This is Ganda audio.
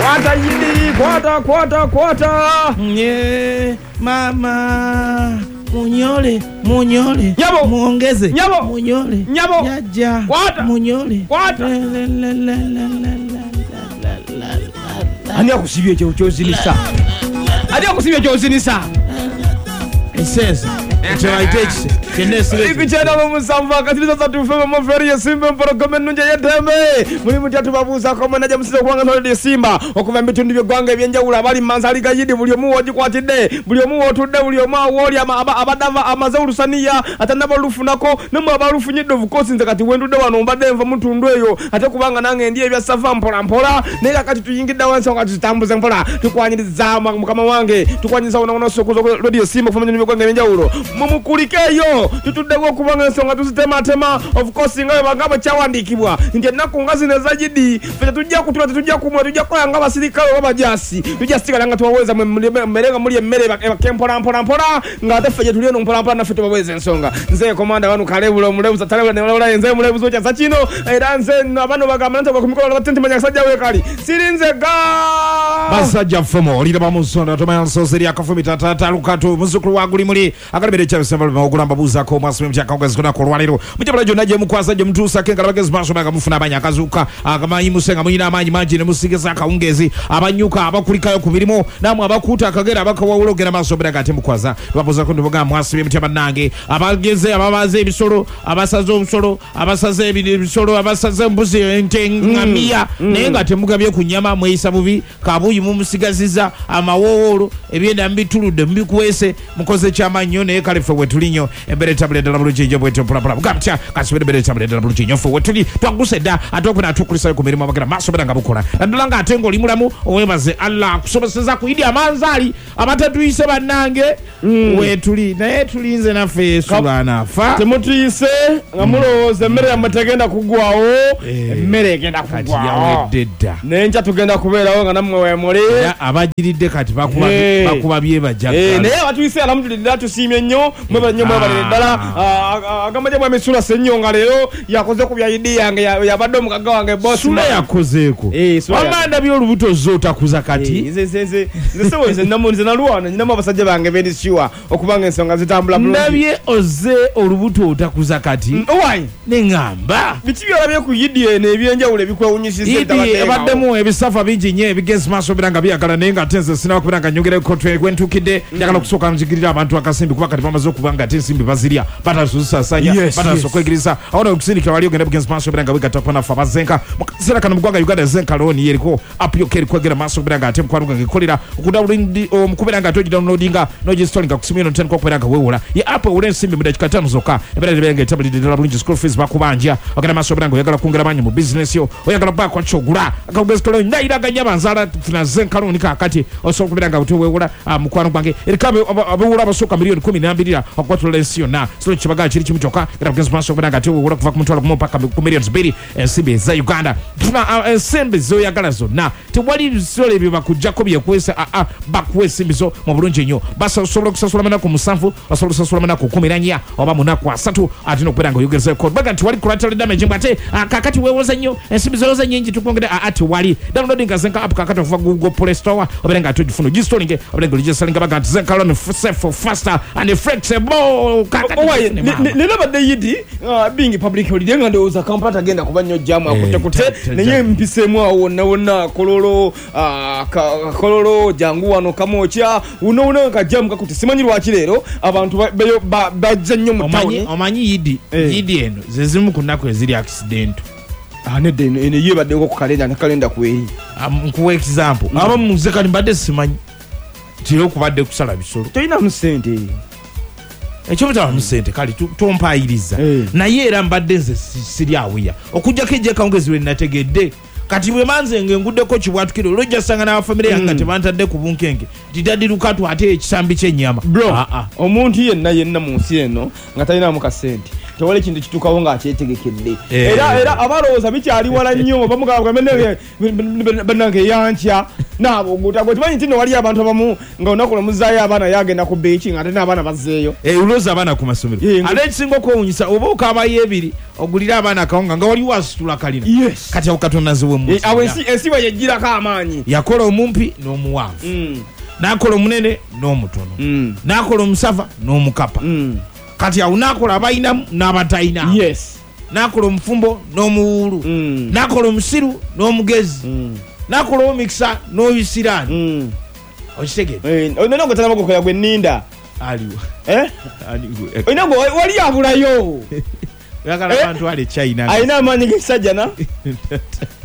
Kwata yidi, kwata. Nye, mama. Munyole. Nyabo. Muongeze. Nyabo. Munyole. Nyabo. Yaja. Kwata. Munyole. Kwata. Ani akusibye chozinisa. Esese. Itaiteche. Ikuchena mumusamba katiliza satufema maferi ya Simba mporokomenu nunja yeteme. Muli mutiatu babuza kwa manaja msisa kuwanga nolidi Simba. Okuva mitundu vyogwange vyenja ulabali manzali kajidi. Buliomu waji kwa tide. Buliomu watude. Buliomu wawoli abadava amaza urusania. Atanaba lufu nako. Nemu abalufu nyido vukosi nzakati wendude wanombade mfa mtundueyo. Ate kubanga nange ndiye vya safa mpola. Nega kati tuyingida wansa wakati tutambuze mpola. Tukwanyiriza mkama wange. Tukwanyiriza unaona sokuzo lodi Simba kufanya vyogwange vyenja ulo. Mumukulikeyo. Tutudego kubanga nsonga tusitema of course ngawe bagaba chawandikibwa nje nakungazi nezajidi fete tujja kutula tujja kumwa tujja kola ngaba sirikalo babajasi tujja stika langa tuwaweza mmerenga muri emmere bakempola ngate feje tuliyo nompola na fete babweze nsonga nze komanda wanu kalebulo mulebuza talebula ne wala nze mulebuzo cha sachino era nze abantu bagamba nta bakumikola batenti manya sajja we kali sirinze ga basajja fomo lira bamusonda tomayanso seri akafumi tatata lukatu muzukuru waguli muri akalibere cha sembalo ogulamba buza ko maswe mchaka ongezikona ko lwaliro mujabala jona je mukwaza je mtusa kenga bagezi baso bakamufuna abanya akazuka akamanyi musenga muyina amanyi manji ne musigeza akaungezi abanyuka abakulikayo ku mirimo namwe abakuta akagera bakawulogera maso biragate mukwaza bapoza ko ndivuga mwasibe mutya banange abageze ababaze ebisolo abasaze obusolo abasaze ebisolo abasaze mbuzi entengamia nenga temugabye kunyama mweyisa bubi kabuyi mumusigaziza amawowolo ebyenda mbitulude mbikuwese mukoze kyamanyo ne kalefe wetulinyo embere tablet la buluje je bweto pula bugapcha kasubire bere tablet la buluje nyofo wetuli twaguseda atokuna atukulisa ku mirimo bagera maso bedanga bukola ndalanga atengo limulamu owebaze Allah kusobeseza ku idi amanzali abatatu ise banange wetuli naye tulinze nafe yesulana fa temutise ngamuloze mere amategenda kugwawo mere egenda kugwawo nenja tugenda kuberawo nga namwe wemuli abajiridde kati bakuba byebajaga naye batuyise alhamdulillah tusimye nnyo mwebanyo dala agamba je mwamesula senyonga lero yakoze ku bya idi yange yabadde mukaga wange boss sula yakozeko wamanda byolubuto zota kuza kati nze namunize naluwana nyina abasajja bange bendi sure okubanga ensonga zitambula bulungi ndabye oze olubuto otakuza kati why nengamba bitibyo labye ku idi ene ebyenjawulo ebikwewunyisize tabadde abaddemu ebisafa bingi nnyo ebigezi maaso biranga byagala naye nga tenze sinawa kubiranga nyongere kotwe kwentukidde njagala kusooka nzigirira abantu akasimbi kuba kati bamaze okubanga ate ensimbi bazirya batasusasanya batasokwegiriza aona okusindikira wali ogenda bugenzi maaso biranga bigatapona fa bazenka mukasera kana mugwanga Uganda zenka loni yeriko apyo keri kwegera maaso biranga ate mukwaruga ngikolera okudawulindi omukubiranga atoji downloadinga noji installinga kusimino ntene kwekweranga wewola ye app ule ensimbi mu dakika 5 zokka ebere benge tablet dala bulungi school fees bakubanja ogenda maaso biranga oyagala kungera banyi mu business yo oyagala bako chogula akagezi kolo ndaira ganyama nzala tuna zenka loni kakati osokubiranga uti wewola mukwaruga nge erikabe abawula basoka milioni 12 okwatula ensio na silo chibaga chiri chimuchoka era bugenzi maaso biranga ate wewola kuva kumutwala kumupaka ku millions 2 ensimbi za Uganda tuna ensimbi zo yagala zonna tewali bisole ebyo bakujjako byekwesa bakwesa embizo mu bulungi nnyo basa osobola okusasula manako 7 osobola okusasula manako 14 oba munako 3 ate n'okubeera nga oyogereza code baga nti wali collateral damage mbate kakati weewoza nnyo ensimbi zoyoza nnyingi tukwongera ate wali downloading zenka app kakati okuva Google Play Store obeera nga tugifuna gistalling obeera nga ogisalinga baga nti zenka loan safe faster and flexible kakati nena badde yidi being public holiday nga ndowooza kampala agenda kuba nnyo jamu akutekute naye mpisemu awo wonna kololo jangu wano kamocha uno kajamu kakute simanyi lwaki leero abantu bajja nnyo mu town omanyi yidi eno zezimu ku nnaku eziri accident nedde eno yebaddeko ku kalenda kweri nkuwa example aba muze kali mbadde simanyi tiri okubadde kusala bisolo toyinamu ssente ekyo butamu ssente kali tompayiriza naye era mbadde nze siri awiya okujjako ejjekawungezi lwe nategedde kati bwe manze nguddeko kibwatukiro lojja sanga na family yanga tebantadde ku bunkenge tidadiruka tu ate ekisambi ky'ennyama bro omuntu yenna mu nsi eno nga talinamu kasente tewali kintu kitukawo ng'akyetegekedde era abalowooza bikyali wala nnyo bamugamba bannange yankya n'aboguta gwe timanyi nti nno wali abantu abamu nga olunaku lwemuzaayo abaana yagenda ku beeki ng'ate n'abaana bazzeeyo olowooza abaana ku masomero ate ekisinga okwewunyisa oba okaabayo ebiri ogulira abaana akawunga nga waliwo asitula kalina kati awo katonda nziwe awo ensi bwe yegirako amaanyi yakola omumpi n'omuwanvu n'akola omunene n'omutono n'akola omusava n'omukapa kati awo n'akola abayinamu n'abatayina n'akola omufumbo n'omuwuulu n'akola omusiru n'omugezi n'akola omukisa n'obisiraani okitegere onena ogwe talamagokola gwe nninda aliwo olina gwe wali abulayo oyagala abantu ale China alina amaanyi g'ekisajja na